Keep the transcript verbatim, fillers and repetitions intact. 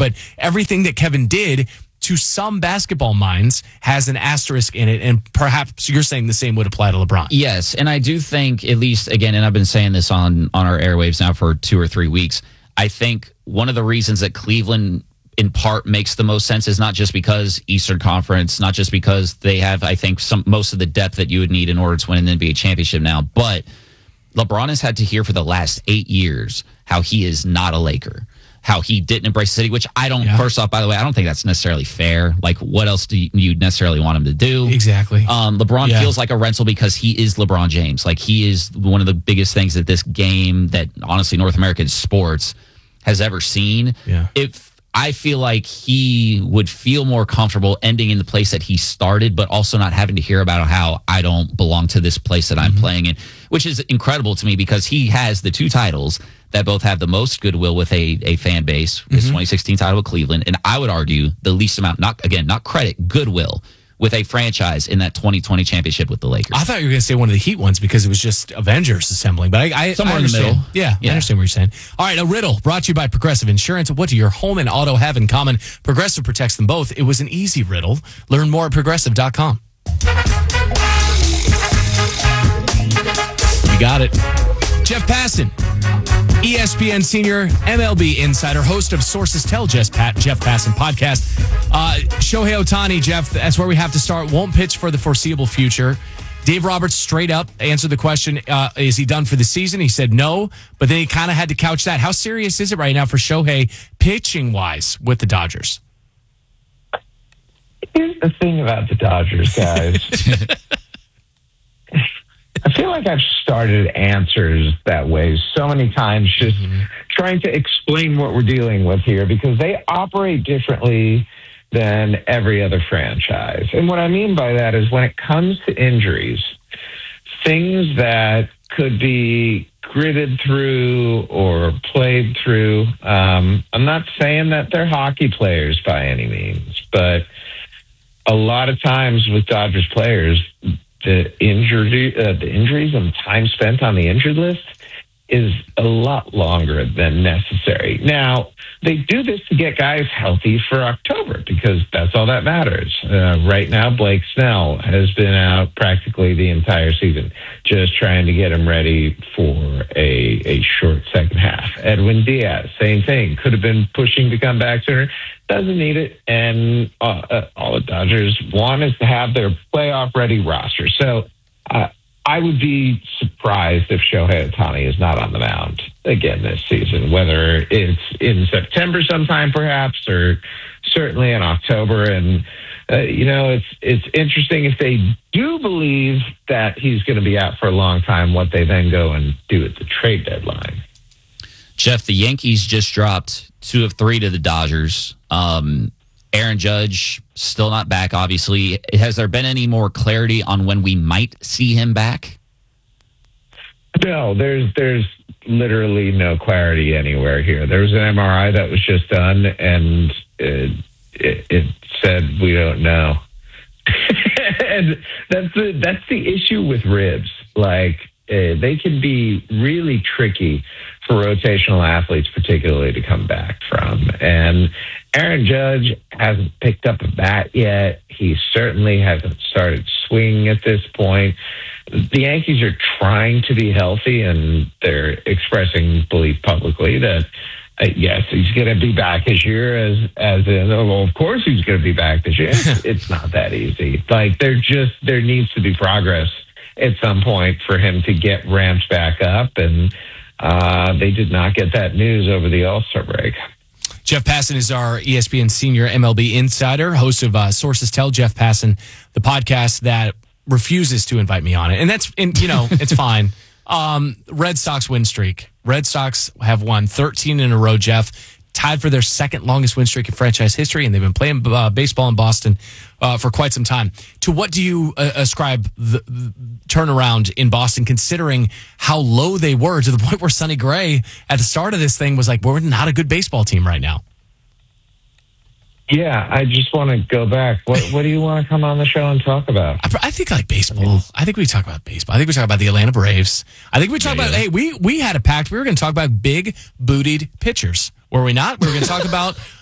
but everything that Kevin did to some basketball minds has an asterisk in it, and perhaps you're saying the same would apply to LeBron. Yes, and I do think, at least, again, and I've been saying this on, on our airwaves now for two or three weeks, I think one of the reasons that Cleveland, in part, makes the most sense is not just because Eastern Conference, not just because they have, I think, some most of the depth that you would need in order to win an N B A championship now, but LeBron has had to hear for the last eight years how he is not a Laker, how he didn't embrace the city, which I don't, yeah. first off, by the way, I don't think that's necessarily fair. Like, what else do you, you necessarily want him to do? Exactly. Um, LeBron yeah. feels like a rental because he is LeBron James. Like, he is one of the biggest things that this game, that honestly North American sports has ever seen. Yeah. If I feel like he would feel more comfortable ending in the place that he started, but also not having to hear about how I don't belong to this place that I'm mm-hmm. playing in, which is incredible to me because he has the two titles that both have the most goodwill with a, a fan base, his mm-hmm. twenty sixteen title with Cleveland, and I would argue the least amount, not again, not credit, goodwill with a franchise in that twenty twenty championship with the Lakers. I thought you were going to say one of the Heat ones because it was just Avengers assembling, but I, I, Somewhere I in the middle. Yeah, yeah, I understand what you're saying. All right, a riddle brought to you by Progressive Insurance. What do your home and auto have in common? Progressive protects them both. It was an easy riddle. Learn more at progressive dot com. You got it. Jeff Passan, E S P N senior M L B insider, host of Sources Tell Jeff, Pat, Jeff Passan podcast. Uh, Shohei Ohtani, Jeff, that's where we have to start. Won't pitch for the foreseeable future. Dave Roberts straight up answered the question, uh, is he done for the season? He said no, but then he kind of had to couch that. How serious is it right now for Shohei pitching-wise with the Dodgers? Here's the thing about the Dodgers, guys. I feel like I've started answers that way so many times, just mm-hmm. trying to explain what we're dealing with here because they operate differently than every other franchise. And what I mean by that is when it comes to injuries, things that could be gritted through or played through. Um, I'm not saying that they're hockey players by any means, but a lot of times with Dodgers players, the injury, uh, the injuries and time spent on the injured list is a lot longer than necessary. Now, they do this to get guys healthy for October because that's all that matters. Uh, right now, Blake Snell has been out practically the entire season, just trying to get him ready for a, a short second half. Edwin Diaz, same thing. Could have been pushing to come back sooner. Doesn't need it. And uh, uh, all the Dodgers want is to have their playoff-ready roster. So, uh, I would be surprised if Shohei Ohtani is not on the mound again this season, whether it's in September sometime perhaps or certainly in October. And, uh, you know, it's it's interesting if they do believe that he's going to be out for a long time, what they then go and do at the trade deadline. Jeff, the Yankees just dropped two of three to the Dodgers. Um Aaron Judge still not back, obviously. Has there been any more clarity on when we might see him back? No, there's there's literally no clarity anywhere here. There was an M R I that was just done, and it, it, it said we don't know. And that's the that's the issue with ribs. Like uh, they can be really tricky for rotational athletes, particularly to come back from. And Aaron Judge hasn't picked up a bat yet. He certainly hasn't started swinging at this point. The Yankees are trying to be healthy, and they're expressing belief publicly that, uh, yes, he's going to be back this year. As as in, oh, well, of course he's going to be back this year. It's, it's not that easy. Like there just there needs to be progress at some point for him to get ramped back up, and uh, they did not get that news over the All-Star break. Jeff Passan is our E S P N senior M L B insider, host of uh, Sources Tell Jeff Passan, the podcast that refuses to invite me on it. And that's, and, you know, it's fine. Um, Red Sox win streak. Red Sox have won thirteen in a row, Jeff, tied for their second longest win streak in franchise history, and they've been playing uh, baseball in Boston uh, for quite some time. To what do you uh, ascribe the, the turnaround in Boston, considering how low they were, to the point where Sonny Gray at the start of this thing was like, we're not a good baseball team right now? Yeah, I just want to go back. What What do you want to come on the show and talk about? I, I think like baseball. I think we talk about baseball. I think we talk about the Atlanta Braves. I think we talk yeah, about, yeah. hey, we, we had a pact. We were going to talk about big-bootied pitchers. Were we not? We were going to talk about